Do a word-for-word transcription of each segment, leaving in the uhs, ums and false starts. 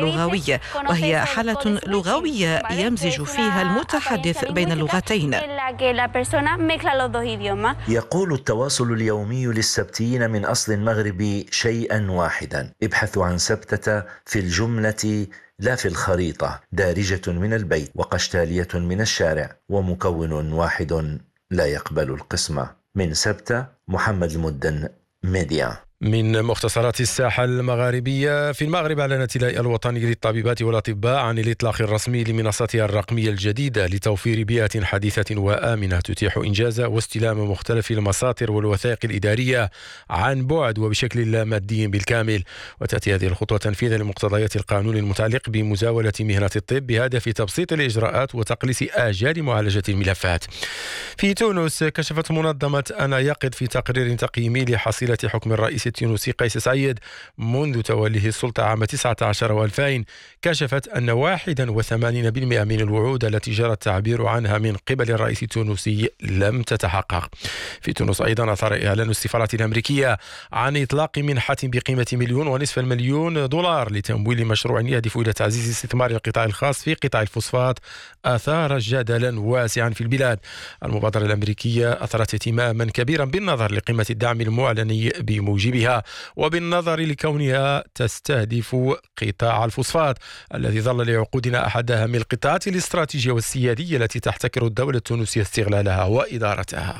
اللغوي، وهي حالة لغوية يمزج فيها المتحدث بين اللغتين. يقول التواصل اليومي للسبتيين من أصل مغربي شيئا واحدا: ابحثوا عن سبتة في الجملة لا في الخريطة، دارجة من البيت وقشتالية من الشارع، ومكون واحد لا يقبل القسمة. من سبتة، محمد المدن، ميديا. من مختصرات الساحة المغاربية. في المغرب أعلنت الهيئة الوطنية للطبيبات والأطباء عن الإطلاق الرسمي لمنصتها الرقمية الجديدة لتوفير بيئة حديثة وآمنة تتيح إنجاز واستلام مختلف المساطر والوثائق الإدارية عن بعد وبشكل لا مادي بالكامل. وتأتي هذه الخطوة تنفيذا لمقتضيات القانون المتعلق بمزاولة مهنة الطب بهدف تبسيط الإجراءات وتقليص آجال معالجة الملفات. في تونس كشفت منظمة أنا يقظ في تقرير تقييمي لحصيلة حكم الرئيس التونسي قيس سعيد منذ توليه السلطة عام تسعة عشر وألفين، كشفت أن واحد وثمانين بالمئة من الوعود التي جرى التعبير عنها من قبل الرئيس التونسي لم تتحقق. في تونس أيضا أثار إعلان السفارة الأمريكية عن إطلاق منحة بقيمة مليون ونصف المليون دولار لتمويل مشروع يهدف إلى تعزيز استثمار القطاع الخاص في قطاع الفوسفات أثار جدلا واسعا في البلاد. المبادرة الأمريكية أثرت اهتماما كبيرا بالنظر لقيمة الدعم المعلن بموجبها وبالنظر لكونها تستهدف قطاع الفوسفات الذي ظل لعقودنا أحد أهم القطاعات الاستراتيجية والسيادية التي تحتكر الدولة التونسية استغلالها وإدارتها.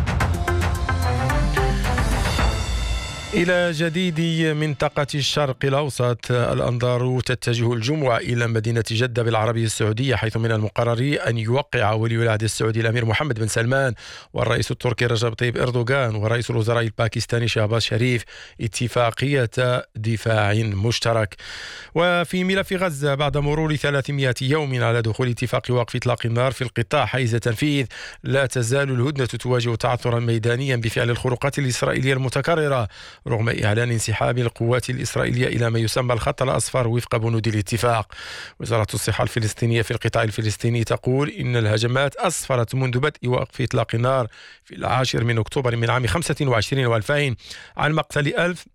إلى جديد منطقة الشرق الأوسط. الأنظار تتجه الجمعة إلى مدينة جدة بالعربية السعودية، حيث من المقرر أن يوقع ولي العهد السعودي الأمير محمد بن سلمان والرئيس التركي رجب طيب إردوغان ورئيس الوزراء الباكستاني شهباز شريف اتفاقية دفاع مشترك. وفي ملف غزة، بعد مرور ثلاثمائة يوم على دخول اتفاق وقف إطلاق النار في القطاع حيز تنفيذ، لا تزال الهدنة تواجه تعثرا ميدانيا بفعل الخروقات الإسرائيلية المتكررة رغم إعلان انسحاب القوات الإسرائيلية إلى ما يسمى الخط الأصفر وفق بنود الاتفاق. وزارة الصحة الفلسطينية في القطاع الفلسطيني تقول إن الهجمات أسفرت منذ بدء وقف إطلاق النار في العاشر من أكتوبر من عام خمسة وعشرين وألفين عن مقتل ألف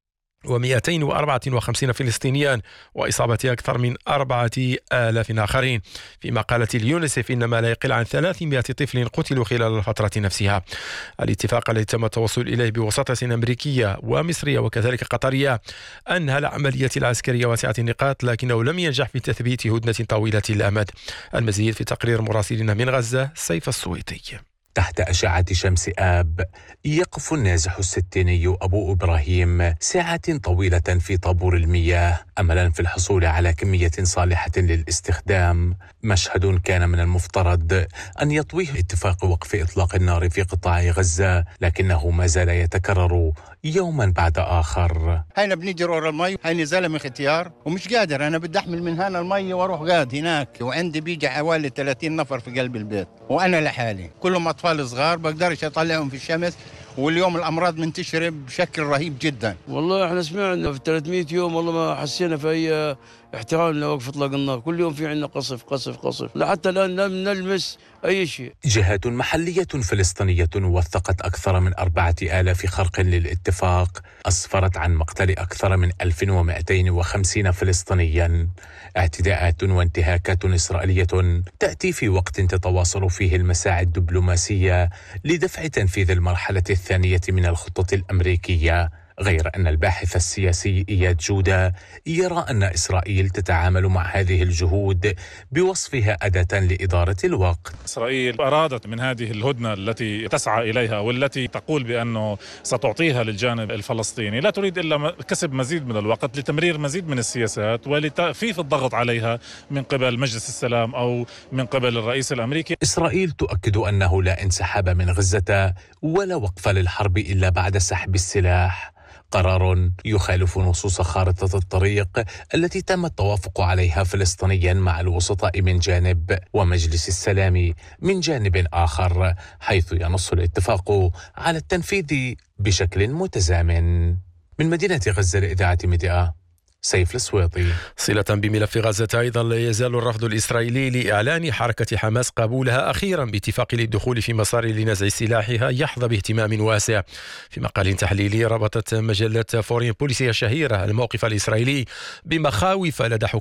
ومئتين وأربعة وخمسين فلسطينيا وإصابة أكثر من أربعة آلاف آخرين. فيما قالت اليونسف إن ما لا يقل عن ثلاثمائة طفل قتلوا خلال الفترة نفسها. الاتفاق الذي تم التوصل إليه بوساطة أمريكية ومصرية وكذلك قطرية أنهى العملية العسكرية واسعة النقاط، لكنه لم ينجح في تثبيت هدنة طويلة الأمد. المزيد في تقرير مراسلنا من غزة سيف السويطي. تحت أشعة شمس آب يقف النازح الستيني أبو إبراهيم ساعات طويلة في طابور المياه أملا في الحصول على كمية صالحة للاستخدام، مشهد كان من المفترض أن يطويه اتفاق وقف إطلاق النار في قطاع غزة، لكنه ما زال يتكرر يوما بعد آخر. هينا بنجر ورا المي، هيني زلمة اختيار ومش قادر، أنا بدي أحمل من هنا المي وأروح قاد هناك، وعندي بيجي حوالي ثلاثين نفر في قلب البيت وأنا لحالي، كلهم أطفال صغار بقدرش أطلعهم في الشمس، واليوم الأمراض منتشرة بشكل رهيب جدا. والله احنا سمعنا في ثلاثمائة يوم والله ما حسينا في أي احترام لوقف إطلاق النار، كل يوم في عندنا قصف قصف قصف، لحتى الآن لم نلمس أي شيء. جهات محلية فلسطينية وثقت أكثر من أربعة آلاف خرق للاتفاق، أسفرت عن مقتل أكثر من ألف ومئتين وخمسين فلسطينيا. اعتداءات وانتهاكات إسرائيلية تأتي في وقت تتواصل فيه المساعي الدبلوماسية لدفع تنفيذ المرحلة الثانية من الخطة الأمريكية، غير أن الباحث السياسي إياد جودة يرى أن إسرائيل تتعامل مع هذه الجهود بوصفها أداة لإدارة الوقت. إسرائيل أرادت من هذه الهدنة التي تسعى إليها والتي تقول بأنه ستعطيها للجانب الفلسطيني، لا تريد إلا كسب مزيد من الوقت لتمرير مزيد من السياسات ولتخفيف الضغط عليها من قبل مجلس السلام أو من قبل الرئيس الأمريكي. إسرائيل تؤكد أنه لا انسحاب من غزة ولا وقف للحرب إلا بعد سحب السلاح، قرار يخالف نصوص خارطة الطريق التي تم التوافق عليها فلسطينيا مع الوسطاء من جانب ومجلس السلام من جانب آخر، حيث ينص الاتفاق على التنفيذ بشكل متزامن. من مدينة غزة لإذاعة ميديا سيف السويطي. صلة بملف غزة أيضا، لا يزال الرفض الإسرائيلي لإعلان حركة حماس قبولها أخيرا باتفاق للدخول في مسار لنزع سلاحها يحظى باهتمام واسع. في مقال تحليلي ربطت مجلة فورين بوليسي الشهيرة الموقف الإسرائيلي بمخاوف لدى حكومة